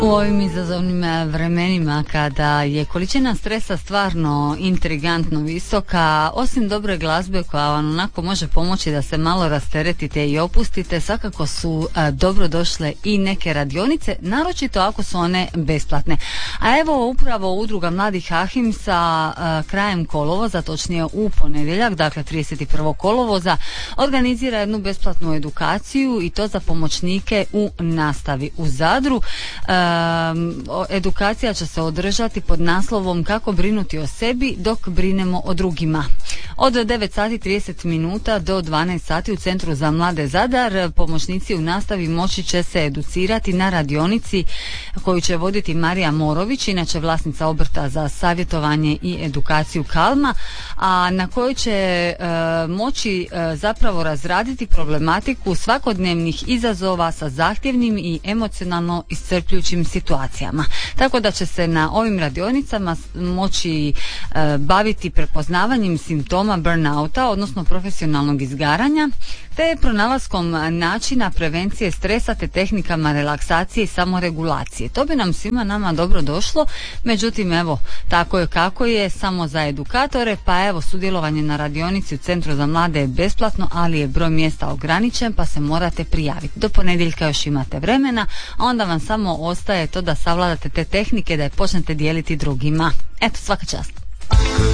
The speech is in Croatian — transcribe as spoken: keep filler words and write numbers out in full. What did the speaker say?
U ovim izazovnim vremenima kada je količina stresa stvarno intrigantno visoka, osim dobre glazbe koja vam onako može pomoći da se malo rasteretite i opustite, svakako su a, dobro došle i neke radionice, naročito ako su one besplatne. A evo upravo Udruga Mladih Ahimsa a, krajem kolovoza, točnije u ponedjeljak, dakle trideset prvog kolovoza, organizira jednu besplatnu edukaciju i to za pomoćnike u nastavi u Zadru. A, edukacija će se održati pod naslovom Kako brinuti o sebi dok brinemo o drugima. Od devet sati i trideset minuta do dvanaest sati u Centru za mlade Zadar pomoćnici u nastavi moći će se educirati na radionici koju će voditi Marija Morović, inače vlasnica obrta za savjetovanje i edukaciju Kalma, a na kojoj će e, moći e, zapravo razraditi problematiku svakodnevnih izazova sa zahtjevnim i emocionalno iscrpljujućim situacijama. Tako da će se na ovim radionicama moći e, baviti prepoznavanjem simptoma burnouta, odnosno profesionalnog izgaranja, te pronalaskom načina prevencije stresa te tehnikama relaksacije i samoregulacije. To bi nam svima nama dobro došlo, međutim evo, tako je kako je, samo za edukatore, pa evo sudjelovanje na radionici u Centru za mlade je besplatno, ali je broj mjesta ograničen, pa se morate prijaviti. Do ponedjeljka još imate vremena, a onda vam samo ostaje to da savladate te tehnike, da je počnete dijeliti drugima. Eto, svaka čast.